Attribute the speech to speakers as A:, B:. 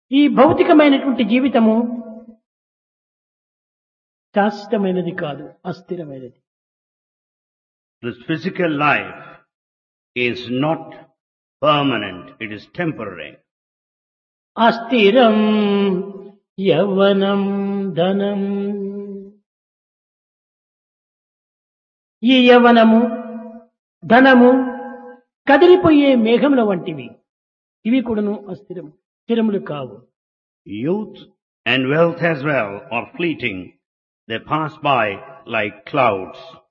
A: ఈ భౌతికమైనటువంటి జీవితము శాశ్వతమైనది కాదు, అస్థిరమైనది.
B: This physical life is not permanent, it is temporary.
A: అస్థిరం యవ్వనం ధనం. ఈ యవ్వనము ధనము కదిలిపోయే మేఘముల వంటివి. ఇవి కూడాను అస్థిరం, స్థిరములు కావు.
B: Youth and wealth as well are fleeting. They pass by like clouds.